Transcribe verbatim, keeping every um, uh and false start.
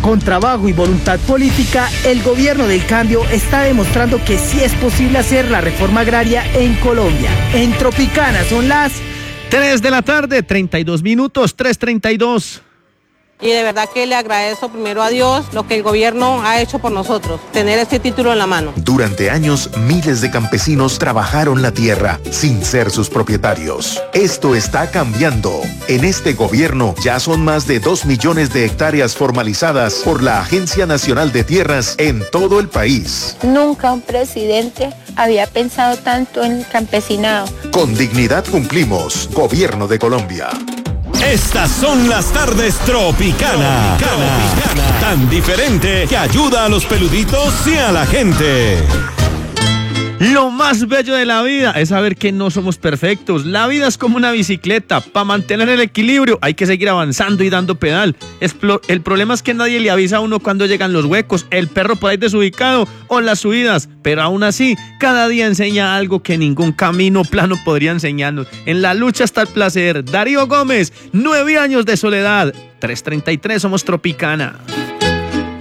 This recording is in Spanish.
Con trabajo y voluntad política, el gobierno del cambio está demostrando que sí es posible hacer la reforma agraria en Colombia. En Tropicana son las tres de la tarde, treinta y dos minutos, tres treinta y dos. Y de verdad que le agradezco primero a Dios lo que el gobierno ha hecho por nosotros, tener este título en la mano. Durante años, miles de campesinos trabajaron la tierra sin ser sus propietarios. Esto está cambiando. En este gobierno ya son más de dos millones de hectáreas formalizadas por la Agencia Nacional de Tierras en todo el país. Nunca un presidente había pensado tanto en el campesinado. Con dignidad cumplimos. Gobierno de Colombia. Estas son las tardes Tropicana. Tropicana. Tan diferente que ayuda a los peluditos y a la gente. Lo más bello de la vida es saber que no somos perfectos. La vida es como una bicicleta. Para mantener el equilibrio hay que seguir avanzando y dando pedal. El problema es que nadie le avisa a uno cuando llegan los huecos, el perro por ahí desubicado o las subidas. Pero aún así, cada día enseña algo que ningún camino plano podría enseñarnos. En la lucha está el placer. Darío Gómez, nueve años de soledad. tres treinta y tres, somos Tropicana.